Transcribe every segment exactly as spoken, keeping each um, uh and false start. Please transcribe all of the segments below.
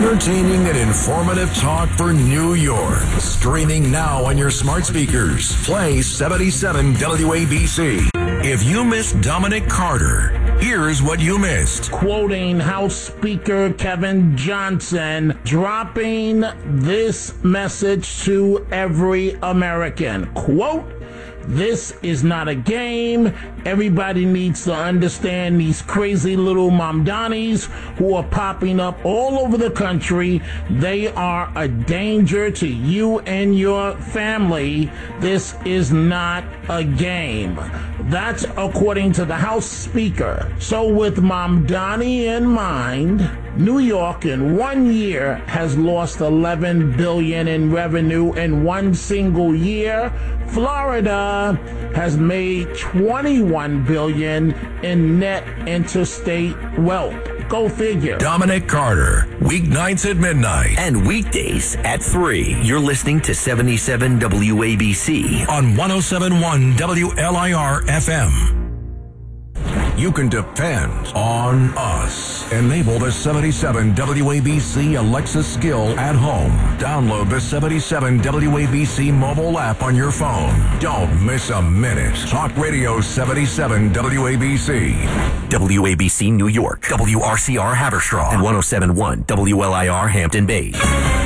Entertaining and informative talk for New York. Streaming now on your smart speakers. Play seventy-seven W A B C. If you missed Dominic Carter, here's what you missed. Quoting House Speaker Kevin Johnson, dropping this message to every American. Quote, "This is not a game. Everybody needs to understand these crazy little Mamdanis who are popping up all over the country. They are a danger to you and your family. This is not a game." That's according to the House Speaker. So with Mamdani in mind, New York in one year has lost eleven billion dollars in revenue in one single year. Florida has made twenty-one billion dollars in net interstate wealth. Go figure. Dominic Carter, weeknights at midnight. And weekdays at three. You're listening to seventy-seven W A B C on one oh seven point one W L I R F M. You can depend on us. Enable the seventy-seven W A B C Alexa skill at home. Download the seventy-seven W A B C mobile app on your phone. Don't miss a minute. Talk Radio seventy-seven W A B C. W A B C New York, W R C R Haverstraw, and one oh seven point one W L I R Hampton Bays.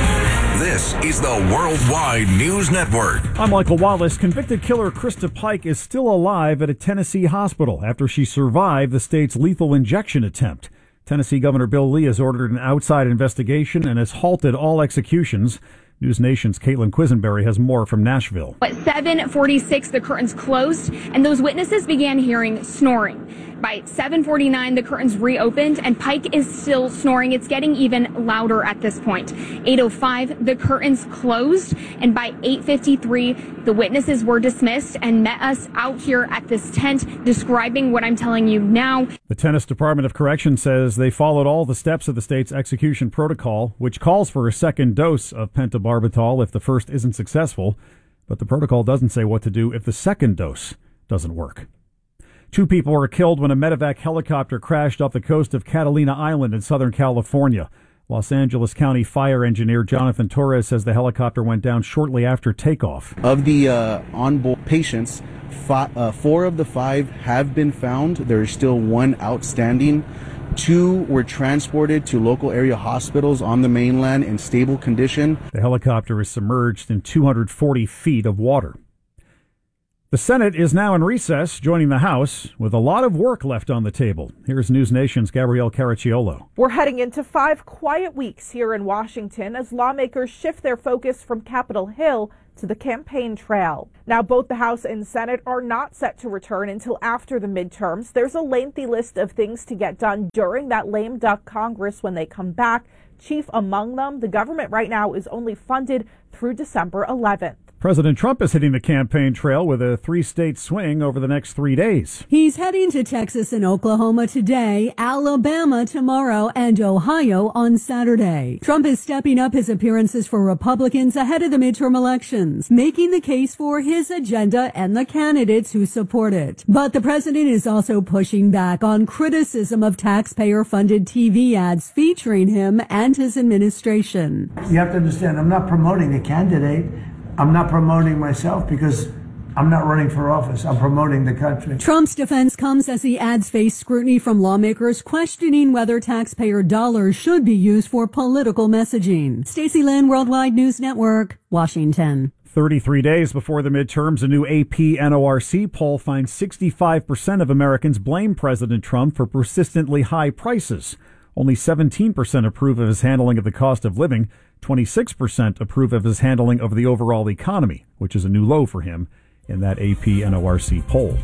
This is the Worldwide News Network. I'm Michael Wallace. Convicted killer Krista Pike is still alive at a Tennessee hospital after she survived the state's lethal injection attempt. Tennessee Governor Bill Lee has ordered an outside investigation and has halted all executions. News Nation's Caitlin Quisenberry has more from Nashville. At seven forty-six, the curtains closed, and those witnesses began hearing snoring. By seven forty-nine, the curtains reopened, and Pike is still snoring. It's getting even louder at this point. eight oh five, the curtains closed, and by eight fifty-three, the witnesses were dismissed and met us out here at this tent, describing what I'm telling you now. The Tennessee Department of Correction says they followed all the steps of the state's execution protocol, which calls for a second dose of pentobarbital if the first isn't successful. But the protocol doesn't say what to do if the second dose doesn't work. Two people were killed when a medevac helicopter crashed off the coast of Catalina Island in Southern California. Los Angeles County fire engineer Jonathan Torres says the helicopter went down shortly after takeoff. Of the uh, onboard patients, five, uh, four of the five have been found. There is still one outstanding. Two were transported to local area hospitals on the mainland in stable condition. The helicopter is submerged in two hundred forty feet of water. The Senate is now in recess, joining the House, with a lot of work left on the table. Here's News Nation's Gabrielle Caracciolo. We're heading into five quiet weeks here in Washington as lawmakers shift their focus from Capitol Hill to the campaign trail. Now, both the House and Senate are not set to return until after the midterms. There's a lengthy list of things to get done during that lame duck Congress when they come back. Chief among them, the government right now is only funded through December eleventh. President Trump is hitting the campaign trail with a three-state swing over the next three days. He's heading to Texas and Oklahoma today, Alabama tomorrow, and Ohio on Saturday. Trump is stepping up his appearances for Republicans ahead of the midterm elections, making the case for his agenda and the candidates who support it. But the president is also pushing back on criticism of taxpayer-funded T V ads featuring him and his administration. You have to understand, I'm not promoting a candidate. I'm not promoting myself because I'm not running for office. I'm promoting the country. Trump's defense comes as the ads face scrutiny from lawmakers questioning whether taxpayer dollars should be used for political messaging. Stacey Lynn, Worldwide News Network, Washington. thirty-three days before the midterms, a new A P N O R C poll finds sixty-five percent of Americans blame President Trump for persistently high prices. Only seventeen percent approve of his handling of the cost of living. twenty-six percent approve of his handling of the overall economy, which is a new low for him in that A P N O R C poll.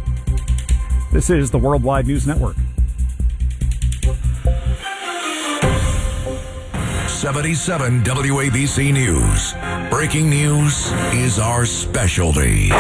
This is the Worldwide News Network. seventy-seven W A B C News. Breaking news is our specialty.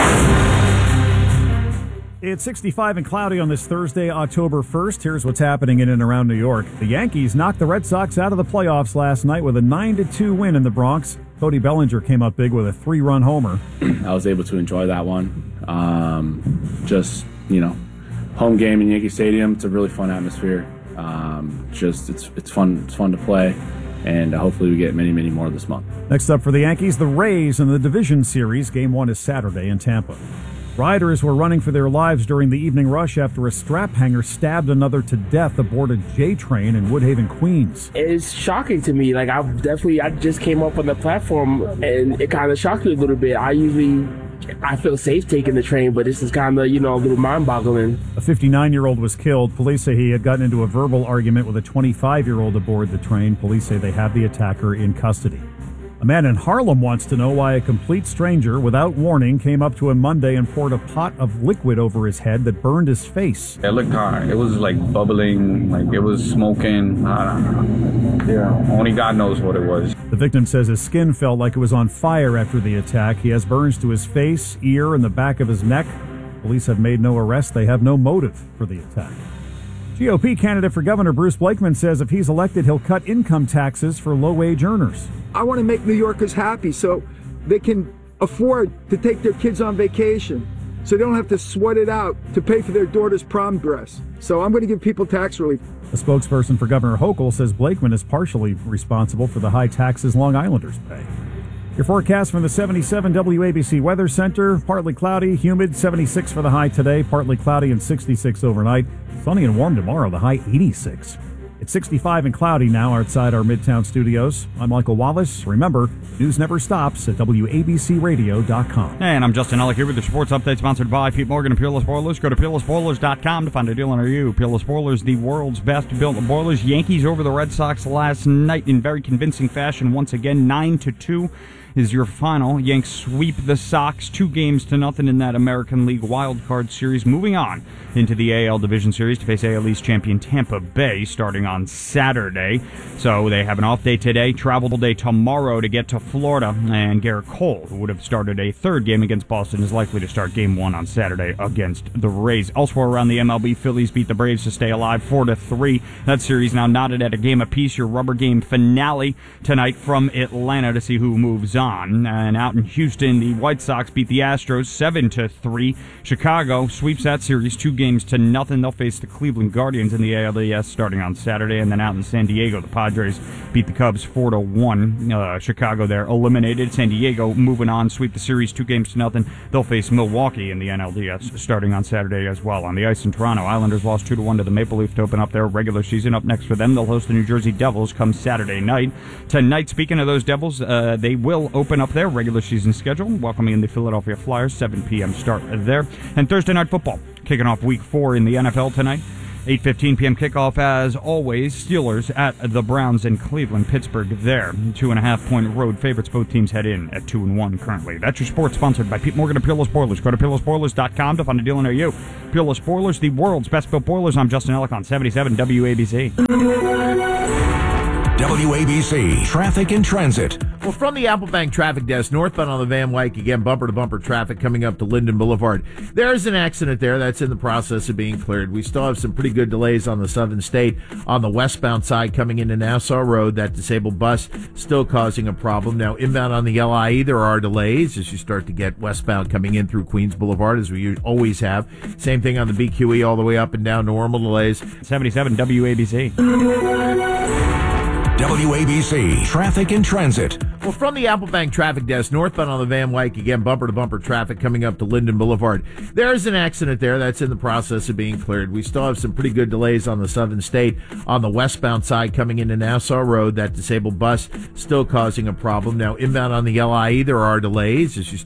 It's sixty-five and cloudy on this Thursday, October first. Here's what's happening in and around New York. The Yankees knocked the Red Sox out of the playoffs last night with a nine to two win in the Bronx. Cody Bellinger came up big with a three-run homer. I was able to enjoy that one. Um, just, you know, home game in Yankee Stadium. It's a really fun atmosphere. Um, just it's it's fun it's fun to play. and uh, hopefully we get many, many more this month. Next up for the Yankees, the Rays in the Division Series. Game one is Saturday in Tampa. Riders were running for their lives during the evening rush after a strap hanger stabbed another to death aboard a J train in Woodhaven, Queens. It's shocking to me. Like, I definitely, I just came up on the platform, and it kind of shocked me a little bit. I usually, I feel safe taking the train, but this is kind of, you know, a little mind-boggling. A fifty-nine-year-old was killed. Police say he had gotten into a verbal argument with a twenty-five-year-old aboard the train. Police say they have the attacker in custody. A man in Harlem wants to know why a complete stranger, without warning, came up to him Monday and poured a pot of liquid over his head that burned his face. It looked hot. It was like bubbling, like it was smoking. I don't know. Yeah, only God knows what it was. The victim says his skin felt like it was on fire after the attack. He has burns to his face, ear, and the back of his neck. Police have made no arrest. They have no motive for the attack. G O P candidate for governor Bruce Blakeman says if he's elected, he'll cut income taxes for low-wage earners. I want to make New Yorkers happy so they can afford to take their kids on vacation, so they don't have to sweat it out to pay for their daughter's prom dress. So I'm going to give people tax relief. A spokesperson for Governor Hochul says Blakeman is partially responsible for the high taxes Long Islanders pay. Your forecast from the seventy-seven W A B C Weather Center. Partly cloudy, humid, seventy-six for the high today. Partly cloudy and sixty-six overnight. Sunny and warm tomorrow, the high eighty-six. It's sixty-five and cloudy now outside our Midtown studios. I'm Michael Wallace. Remember, news never stops at W A B C radio dot com. And I'm Justin Ellick here with the sports update sponsored by Pete Morgan and Peerless Boilers. Go to peerless boilers dot com to find a deal near you. Peerless Boilers, the world's best built boilers. Yankees over the Red Sox last night in very convincing fashion. Once again, nine to two. Is your final. Yanks sweep the Sox two games to nothing in that American League Wild Card Series. Moving on into the A L Division Series to face A L East champion Tampa Bay starting on Saturday. So they have an off day today, travel day tomorrow to get to Florida. And Garrett Cole, who would have started a third game against Boston, is likely to start game one on Saturday against the Rays. Elsewhere around the M L B, Phillies beat the Braves to stay alive four to three. That series now knotted at a game apiece. Your rubber game finale tonight from Atlanta to see who moves on. On. And out in Houston, the White Sox beat the Astros seven to three. Chicago sweeps that series two games to nothing. They'll face the Cleveland Guardians in the A L D S starting on Saturday. And then out in San Diego, the Padres beat the Cubs four to one. Uh, Chicago there eliminated. San Diego moving on, sweep the series two games to nothing. They'll face Milwaukee in the N L D S starting on Saturday as well. On the ice in Toronto, Islanders lost two to one to the Maple Leaf to open up their regular season. Up next for them, they'll host the New Jersey Devils come Saturday night. Tonight, speaking of those Devils, uh, they will open up their regular season schedule, welcoming in the Philadelphia Flyers, seven p.m. start there. And Thursday Night Football, kicking off week four in the N F L tonight. eight fifteen p.m. kickoff, as always. Steelers at the Browns in Cleveland. Pittsburgh there. Two and a half point road favorites. Both teams head in at two and one currently. That's your sports sponsored by Pete Morgan and Peerless Boilers. Go to peerless boilers dot com to find a deal near you. Peerless Boilers, the world's best built boilers. I'm Justin Ellick on seventy-seven W A B C. W A B C Traffic and Transit. Well, from the Apple Bank traffic desk, northbound on the Van Wyck, again, bumper-to-bumper traffic coming up to Linden Boulevard. There's an accident there that's in the process of being cleared. We still have some pretty good delays on the Southern State. On the westbound side coming into Nassau Road, that disabled bus still causing a problem. Now, inbound on the L I E, there are delays as you start to get westbound coming in through Queens Boulevard, as we always have. Same thing on the B Q E all the way up and down, normal delays. seventy-seven W A B C. W A B C Traffic and Transit. Well, from the Apple Bank traffic desk, northbound on the Van Wyck, again, bumper-to-bumper traffic coming up to Linden Boulevard. There's an accident there that's in the process of being cleared. We still have some pretty good delays on the Southern State. On the westbound side coming into Nassau Road, that disabled bus still causing a problem. Now, inbound on the L I E, there are delays as you